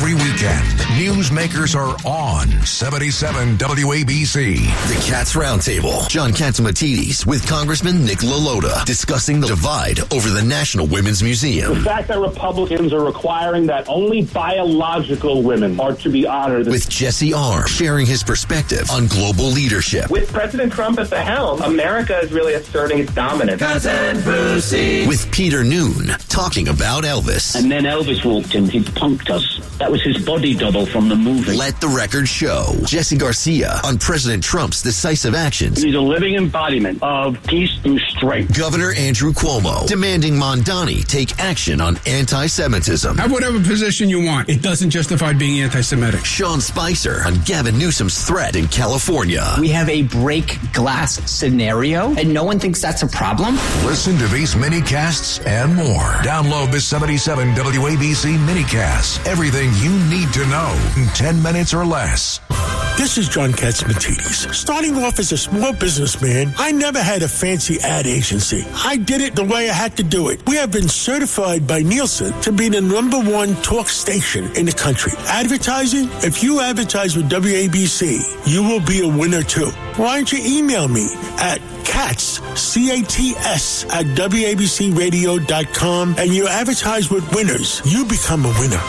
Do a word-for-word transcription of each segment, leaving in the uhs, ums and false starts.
every weekend, newsmakers are on seventy-seven W A B C. The Cats Roundtable. John Catsimatidis with Congressman Nick LaLota discussing the divide over the National Women's Museum. The fact that Republicans are requiring that only biological women are to be honored. With Jesse Arm sharing his perspective on global leadership. With President Trump at the helm, America is really asserting its dominance. Cousin Brucey. With Peter Noon talking about Elvis. And then Elvis walked in. He punked us. That was his body double from the movie. Let the record show. Jesse Garcia on President Trump's decisive actions. He's a living embodiment of peace through strength. Governor Andrew Cuomo demanding Mondani take action on anti-Semitism. Have whatever position you want. It doesn't justify being anti-Semitic. Sean Spicer on Gavin Newsom's threat in California. We have a break glass scenario, and no one thinks that's a problem. Listen to these mini-casts and more. Download the seventy-seven W A B C mini-cast. Everything you need to know in ten minutes or less. This is John Catsimatidis. Starting off as a small businessman, I never had a fancy ad agency. I did it the way I had to do it. We have been certified by Nielsen to be the number one talk station in the country. Advertising? If you advertise with W A B C, you will be a winner too. Why don't you email me at Cats, C A T S, at W A B C radio dot com, and you advertise with winners. You become a winner.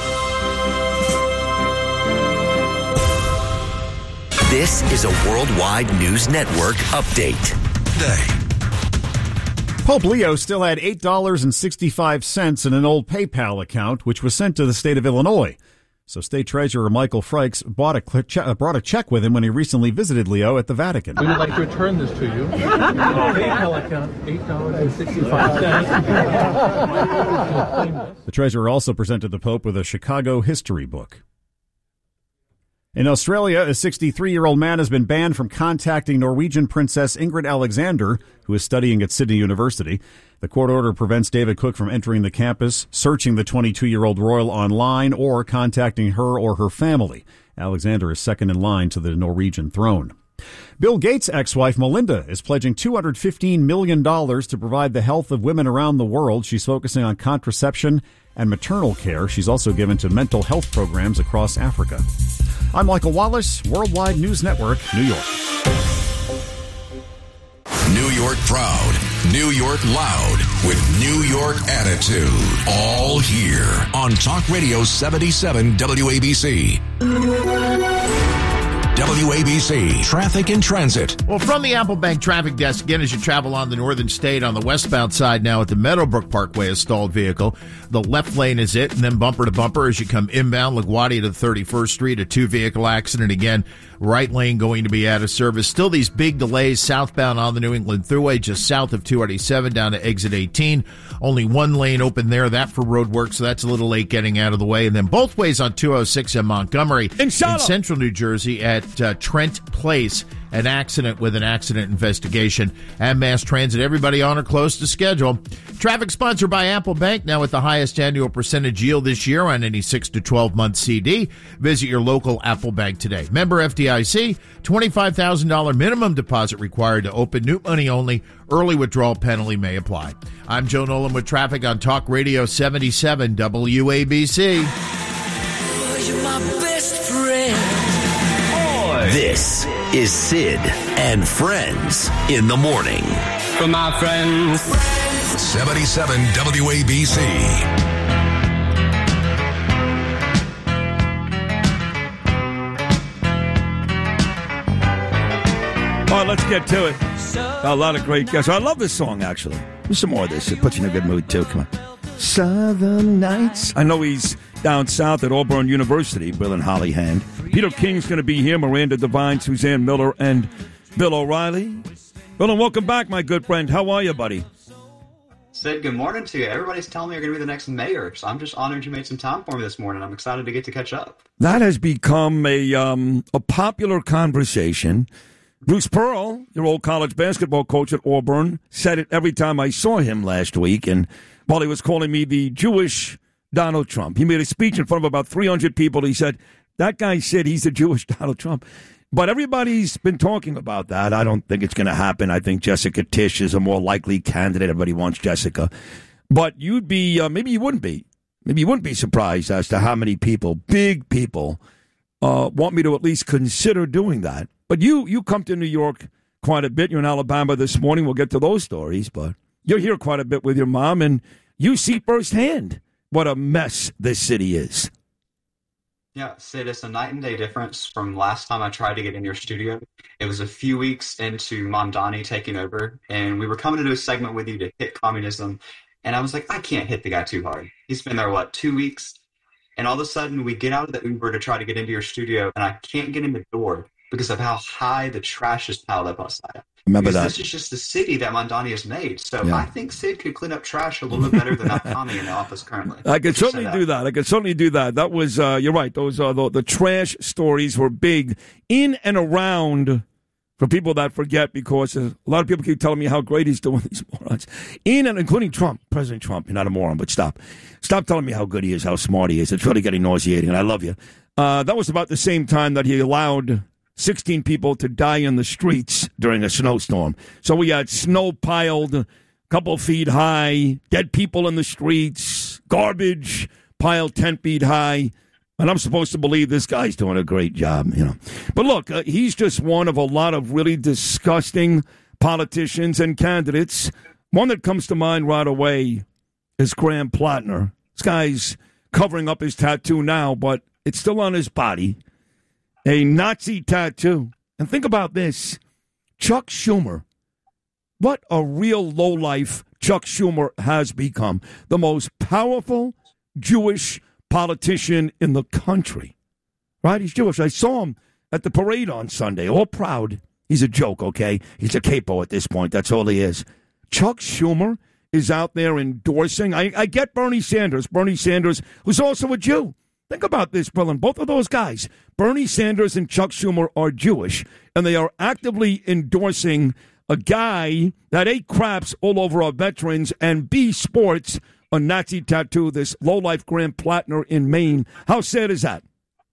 This is a Worldwide News Network update. Day. Pope Leo still had eight dollars and sixty-five cents in an old PayPal account, which was sent to the state of Illinois. So State Treasurer Michael Frakes bought a, che- brought a check with him when he recently visited Leo at the Vatican. We would like to return this to you. PayPal account, eight dollars and sixty-five cents. The treasurer also presented the Pope with a Chicago history book. In Australia, a sixty-three-year-old man has been banned from contacting Norwegian Princess Ingrid Alexander, who is studying at Sydney University. The court order prevents David Cook from entering the campus, searching the twenty-two-year-old royal online, or contacting her or her family. Alexander is second in line to the Norwegian throne. Bill Gates' ex-wife Melinda is pledging two hundred fifteen million dollars to provide the health of women around the world. She's focusing on contraception and maternal care. She's also given to mental health programs across Africa. I'm Michael Wallace, Worldwide News Network, New York. New York proud, New York loud, with New York attitude. All here on Talk Radio seventy-seven W A B C. W A B C Traffic and Transit. Well, from the Apple Bank Traffic Desk, again, as you travel on the northern state on the westbound side now at the Meadowbrook Parkway, a stalled vehicle. The left lane is it, and then bumper to bumper as you come inbound LaGuardia to thirty-first Street, a two-vehicle accident. Again, right lane going to be out of service. Still these big delays southbound on the New England Thruway, just south of two eighty-seven down to exit eighteen. Only one lane open there, that for road work, so that's a little late getting out of the way. And then both ways on two oh six in Montgomery, in central New Jersey at uh, Trent Place, an accident with an accident investigation. And Mass Transit, everybody on or close to schedule. Traffic sponsored by Apple Bank, now at the highest annual percentage yield this year on any six to twelve month C D. Visit your local Apple Bank today. Member F D I C, twenty-five thousand dollars minimum deposit required to open. New money only. Early withdrawal penalty may apply. I'm Joe Nolan with traffic on Talk Radio seventy-seven W A B C. Oh, you're my best friend. Boy. This is Sid and Friends in the morning. For my friends. seventy-seven W A B C. All right, let's get to it. A lot of great guests. I love this song, actually. There's some more of this. It puts you in a good mood, too. Come on. Southern Nights. I know he's down south at Auburn University, Bill and Holly Hand. Peter King's going to be here, Miranda Devine, Suzanne Miller, and Bill O'Reilly. Bill, and welcome back, my good friend. How are you, buddy? Sid, good morning to you. Everybody's telling me you're going to be the next mayor, so I'm just honored you made some time for me this morning. I'm excited to get to catch up. That has become a um, a popular conversation. Bruce Pearl, your old college basketball coach at Auburn, said it every time I saw him last week, and while he was calling me the Jewish Donald Trump. He made a speech in front of about three hundred people. He said, that guy said he's the Jewish Donald Trump. But everybody's been talking about that. I don't think it's going to happen. I think Jessica Tisch is a more likely candidate. Everybody wants Jessica. But you'd be, uh, maybe you wouldn't be, maybe you wouldn't be surprised as to how many people, big people, uh, want me to at least consider doing that. But you, you come to New York quite a bit. You're in Alabama this morning. We'll get to those stories. But you're here quite a bit with your mom, and you see firsthand what a mess this city is. Yeah, Sid, it's a night and day difference from last time I tried to get in your studio. It was a few weeks into Mamdani taking over, and we were coming to do a segment with you to hit communism. And I was like, I can't hit the guy too hard. He's been there, what, two weeks? And all of a sudden, we get out of the Uber to try to get into your studio, and I can't get in the door because of how high the trash is piled up outside. Remember because that. This is just the city that Mamdani has made. So Yeah. I think Sid could clean up trash a little bit better than Tommy in the office currently. I could Just say certainly do that. I could certainly do that. That was, uh, you're right. Those uh, the, the trash stories were big in and around, for people that forget, because uh, a lot of people keep telling me how great he's doing, these morons. In and including Trump, President Trump. You're not a moron, but stop. Stop telling me how good he is, how smart he is. It's really getting nauseating, and I love you. Uh, that was about the same time that he allowed sixteen people to die in the streets during a snowstorm. So we had snow piled a couple feet high, dead people in the streets, garbage piled ten feet high. And I'm supposed to believe this guy's doing a great job, you know. But look, uh, he's just one of a lot of really disgusting politicians and candidates. One that comes to mind right away is Graham Plattner. This guy's covering up his tattoo now, but it's still on his body. A Nazi tattoo. And think about this. Chuck Schumer. What a real lowlife Chuck Schumer has become. The most powerful Jewish politician in the country. Right? He's Jewish. I saw him at the parade on Sunday, all proud. He's a joke, okay? He's a capo at this point. That's all he is. Chuck Schumer is out there endorsing. I, I get Bernie Sanders. Bernie Sanders, who's also a Jew. Think about this, Brillen. Both of those guys, Bernie Sanders and Chuck Schumer, are Jewish, and they are actively endorsing a guy that A, craps all over our veterans, and B, sports a Nazi tattoo, this lowlife Graham Plattner in Maine. How sad is that?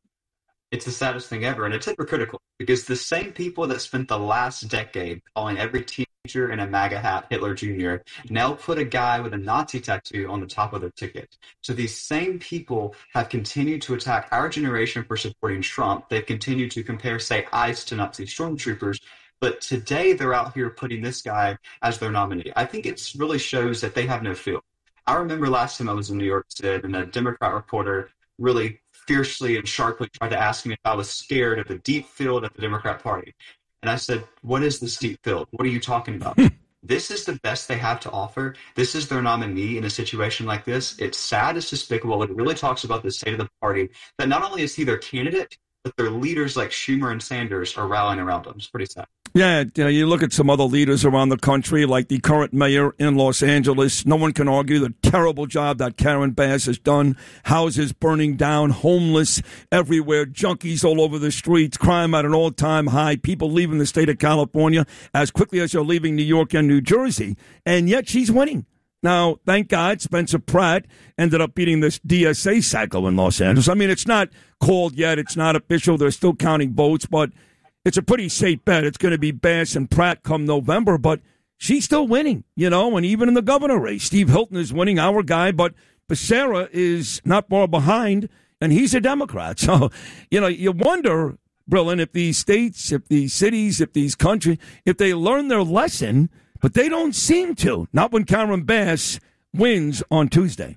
It's the saddest thing ever, and it's hypocritical because the same people that spent the last decade calling every teenager in a MAGA hat Hitler Junior now put a guy with a Nazi tattoo on the top of their ticket. So these same people have continued to attack our generation for supporting Trump. They've continued to compare, say, ICE to Nazi stormtroopers. But today they're out here putting this guy as their nominee. I think it really shows that they have no feel. I remember last time I was in New York City, and a Democrat reporter really fiercely and sharply tried to ask me if I was scared of the deep field of the Democrat Party. And I said, what is this deep field? What are you talking about? This is the best they have to offer. This is their nominee in a situation like this. It's sad, it's despicable. It really talks about the state of the party, that not only is he their candidate, but their leaders like Schumer and Sanders are rallying around him. It's pretty sad. Yeah, you know, you look at some other leaders around the country, like the current mayor in Los Angeles. No one can argue the terrible job that Karen Bass has done. Houses burning down, homeless everywhere, junkies all over the streets, crime at an all-time high, people leaving the state of California as quickly as they're leaving New York and New Jersey. And yet she's winning. Now, thank God, Spencer Pratt ended up beating this D S A cycle in Los Angeles. I mean, it's not called yet. It's not official. They're still counting votes, but it's a pretty safe bet. It's going to be Bass and Pratt come November, but she's still winning, you know, and even in the governor race, Steve Hilton is winning, our guy, but Becerra is not far behind, and he's a Democrat. So, you know, you wonder, Brillen, if these states, if these cities, if these countries, if they learn their lesson, but they don't seem to. Not when Karen Bass wins on Tuesday.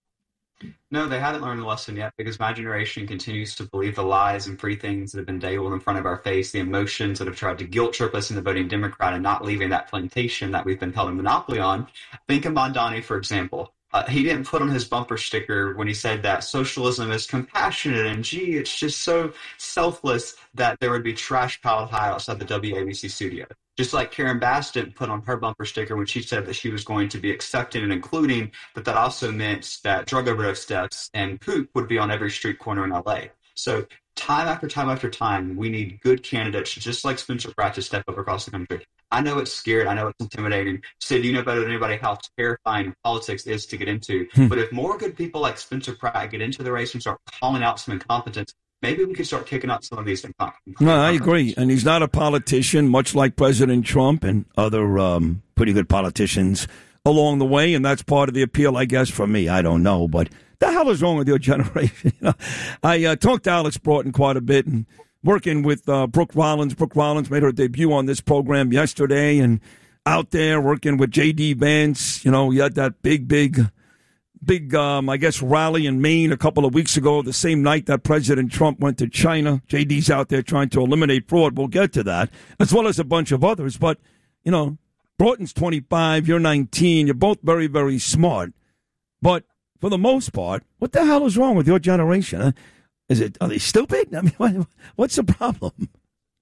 No, they haven't learned the lesson yet because my generation continues to believe the lies and free things that have been dangled in front of our face, the emotions that have tried to guilt trip us into voting Democrat and not leaving that plantation that we've been held a monopoly on. Think of Mamdani, for example. Uh, he didn't put on his bumper sticker when he said that socialism is compassionate and, gee, it's just so selfless that there would be trash piled high outside the W A B C studio. Just like Karen Bass didn't put on her bumper sticker when she said that she was going to be accepting and including, but that also meant that drug overdose deaths and poop would be on every street corner in L A. So time after time after time, we need good candidates just like Spencer Pratt to step up across the country. I know it's scared. I know it's intimidating. Sid, you know better than anybody how terrifying politics is to get into. Hmm. But if more good people like Spencer Pratt get into the race and start calling out some incompetence, maybe we could start kicking out some of these incompetence. No, I agree. And he's not a politician, much like President Trump and other um, pretty good politicians along the way. And that's part of the appeal, I guess, for me. I don't know. But the hell is wrong with your generation? You know, I uh, talked to Alex Broughton quite a bit, and working with uh, Brooke Rollins. Brooke Rollins made her debut on this program yesterday, and out there working with J D. Vance. You know, he had that big, big, big, um, I guess, rally in Maine a couple of weeks ago, the same night that President Trump went to China. J D's out there trying to eliminate fraud. We'll get to that, as well as a bunch of others. But, you know, Broughton's twenty-five, you're nineteen. You're both very, very smart. But for the most part, what the hell is wrong with your generation? Huh? Is it, are they stupid? I mean, what, what's the problem?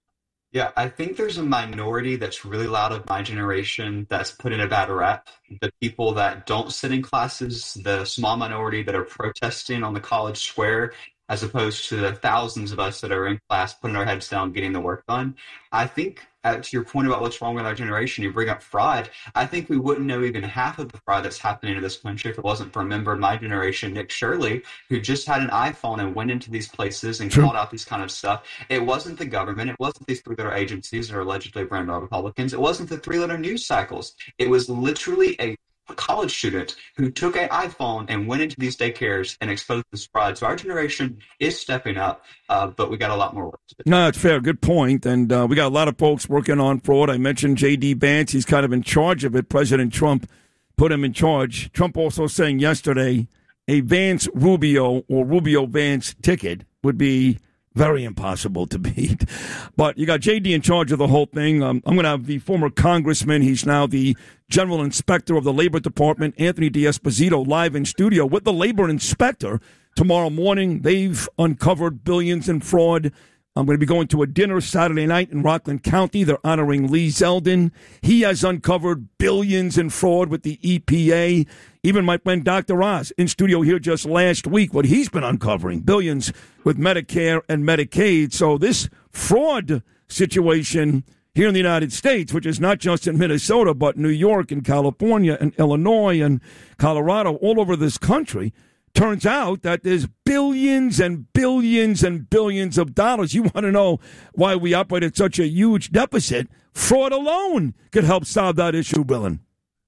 Yeah, I think there's a minority that's really loud of my generation that's put in a bad rap. The people that don't sit in classes, the small minority that are protesting on the college square, as opposed to the thousands of us that are in class putting our heads down, getting the work done. I think, uh, to your point about what's wrong with our generation, you bring up fraud. I think we wouldn't know even half of the fraud that's happening in this country if it wasn't for a member of my generation, Nick Shirley, who just had an iPhone and went into these places and True. called out these kind of stuff. It wasn't the government. It wasn't these three-letter agencies that are allegedly branded by Republicans. It wasn't the three-letter news cycles. It was literally a a college student who took an iPhone and went into these daycares and exposed this fraud. So our generation is stepping up, uh, but we got a lot more work to do. No, it's fair. Good point. And uh, we got a lot of folks working on fraud. I mentioned J D. Vance. He's kind of in charge of it. President Trump put him in charge. Trump also saying yesterday a Vance-Rubio or Rubio-Vance ticket would be very impossible to beat. But you got J D in charge of the whole thing. Um, I'm going to have the former congressman. He's now the general inspector of the Labor Department, Anthony D'Esposito, live in studio with the labor inspector tomorrow morning. They've uncovered billions in fraud. I'm going to be going to a dinner Saturday night in Rockland County. They're honoring Lee Zeldin. He has uncovered billions in fraud with the E P A. Even my friend Doctor Oz in studio here just last week, what he's been uncovering, billions with Medicare and Medicaid. So this fraud situation here in the United States, which is not just in Minnesota, but New York and California and Illinois and Colorado, all over this country, turns out that there's billions and billions and billions of dollars. You want to know why we operate at such a huge deficit? Fraud alone could help solve that issue, Willen.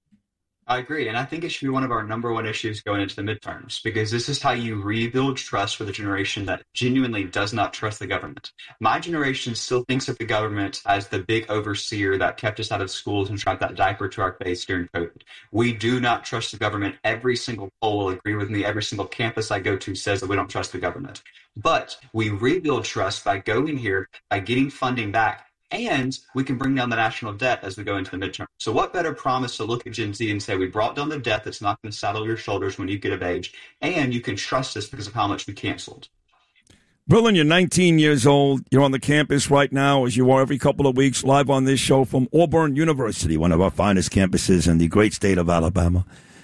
I agree, and I think it should be one of our number one issues going into the midterms, because this is how you rebuild trust with a generation that genuinely does not trust the government. My generation still thinks of the government as the big overseer that kept us out of schools and strapped that diaper to our face during COVID. We do not trust the government. Every single poll will agree with me. Every single campus I go to says that we don't trust the government. But we rebuild trust by going here, by getting funding back, and we can bring down the national debt as we go into the midterm. So what better promise to look at Gen Z and say, we brought down the debt that's not going to saddle your shoulders when you get of age, and you can trust us because of how much we canceled. Brillen, you're nineteen years old. You're on the campus right now, as you are every couple of weeks, live on this show from Auburn University, one of our finest campuses in the great state of Alabama.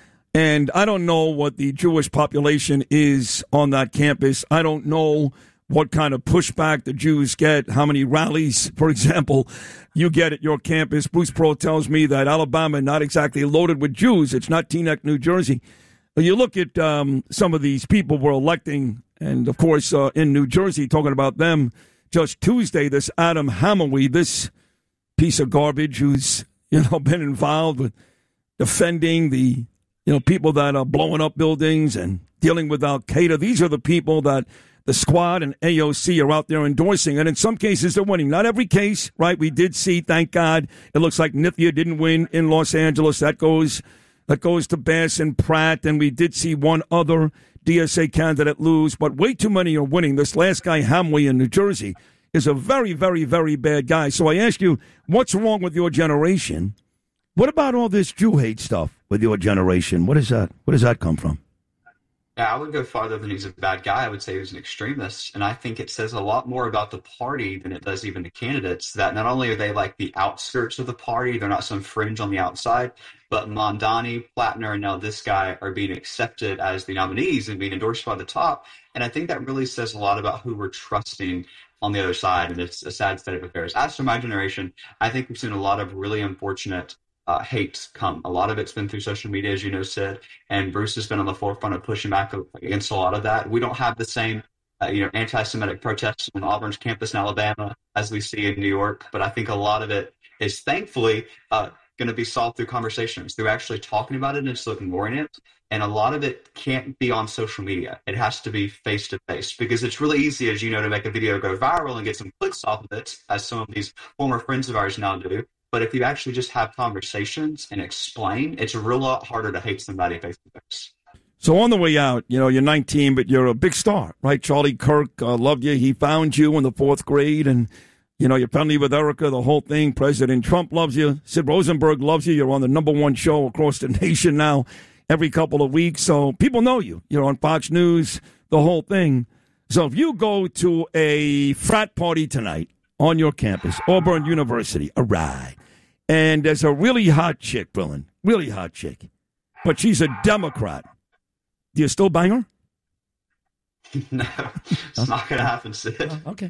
And I don't know what the Jewish population is on that campus. I don't know what kind of pushback the Jews get, how many rallies, for example, you get at your campus. Bruce Pearl tells me that Alabama not exactly loaded with Jews. It's not Teaneck, New Jersey. You look at um, some of these people we're electing, and, of course, uh, in New Jersey, talking about them just Tuesday, this Adam Hamawui, this piece of garbage who's, you know, been involved with defending the, you know, people that are blowing up buildings and dealing with Al-Qaeda. These are the people that the squad and A O C are out there endorsing, and in some cases they're winning. Not every case, right? We did see, thank God, it looks like Nithya didn't win in Los Angeles. That goes that goes to Bass and Pratt, and we did see one other D S A candidate lose, but way too many are winning. This last guy, Hamway in New Jersey, is a very, very, very bad guy. So I ask you, what's wrong with your generation? What about all this Jew hate stuff with your generation? What is that? Where does that come from? Yeah, I would go farther than he's a bad guy. I would say he was an extremist. And I think it says a lot more about the party than it does even the candidates, that not only are they like the outskirts of the party, they're not some fringe on the outside, but Mondani, Plattner, and now this guy are being accepted as the nominees and being endorsed by the top. And I think that really says a lot about who we're trusting on the other side. And it's a sad state of affairs. As for my generation, I think we've seen a lot of really unfortunate Uh, hate come. A lot of it's been through social media, as you know, Sid, and Bruce has been on the forefront of pushing back against a lot of that. We don't have the same, uh, you know, anti-Semitic protests on Auburn's campus in Alabama as we see in New York, but I think a lot of it is thankfully uh, going to be solved through conversations, through actually talking about it and instead of ignoring it. And a lot of it can't be on social media. It has to be face-to-face, because it's really easy, as you know, to make a video go viral and get some clicks off of it, as some of these former friends of ours now do. But if you actually just have conversations and explain, it's a real lot harder to hate somebody face-to-face. So on the way out, you know, you're nineteen, but you're a big star, right? Charlie Kirk uh, loved you. He found you in the fourth grade, and, you know, you're friendly with Erica, the whole thing. President Trump loves you. Sid Rosenberg loves you. You're on the number one show across the nation now every couple of weeks. So people know you. You're on Fox News, the whole thing. So if you go to a frat party tonight on your campus, Auburn University, all right, and there's a really hot chick, Brillen, really hot chick, but she's a Democrat. Do you still bang her? No, it's oh. not going to happen, Sid. Oh, okay.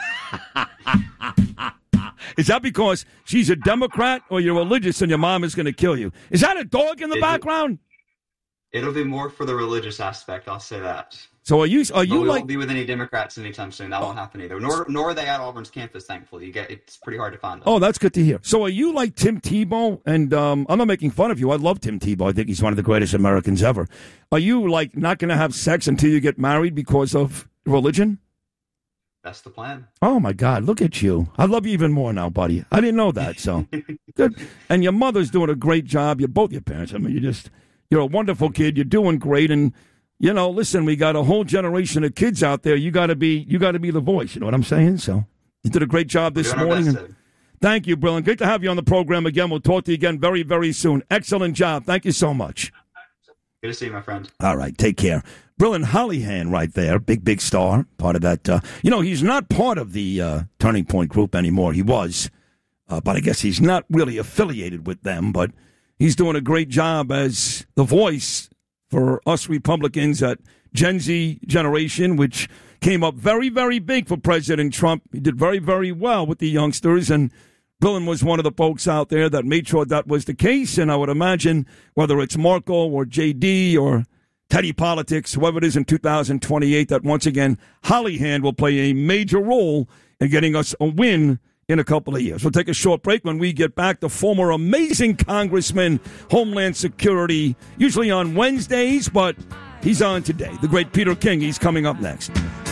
Is that because she's a Democrat or you're religious and your mom is going to kill you? Is that a dog in the it, background? It'll be more for the religious aspect, I'll say that. So are you are you but we like won't be with any Democrats anytime soon. That oh. won't happen either. Nor nor are they at Auburn's campus, thankfully. You get it's pretty hard to find them. Oh, that's good to hear. So are you like Tim Tebow? And um, I'm not making fun of you. I love Tim Tebow. I think he's one of the greatest Americans ever. Are you like not going to have sex until you get married because of religion? That's the plan. Oh my God! Look at you. I love you even more now, buddy. I didn't know that. So good. And your mother's doing a great job. You're both your parents. I mean, you just you're a wonderful kid. You're doing great. And you know, listen, we got a whole generation of kids out there. You got to be, you got to be the voice. You know what I'm saying? So you did a great job this morning. Best, and thank you, Brillen. Great to have you on the program again. We'll talk to you again very, very soon. Excellent job. Thank you so much. Good to see you, my friend. All right, take care. Brillen Hollihan right there, big, big star, part of that. Uh, you know, he's not part of the uh, Turning Point Group anymore. He was, uh, but I guess he's not really affiliated with them. But he's doing a great job as the voice for us Republicans at Gen Z generation, which came up very, very big for President Trump. He did very, very well with the youngsters, and Brillen was one of the folks out there that made sure that was the case. And I would imagine whether it's Marco or J D or Teddy Politics, whoever it is in two thousand twenty-eight, that once again, Hollihan will play a major role in getting us a win in a couple of years. We'll take a short break. When we get back, the former amazing Congressman, Homeland Security, usually on Wednesdays, but he's on today. The great Peter King, he's coming up next.